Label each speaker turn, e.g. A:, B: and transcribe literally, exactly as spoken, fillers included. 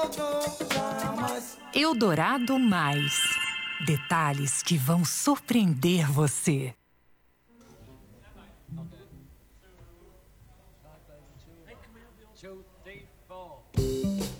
A: Eldorado Mais. Detalhes que vão surpreender você.
B: Two, three, four.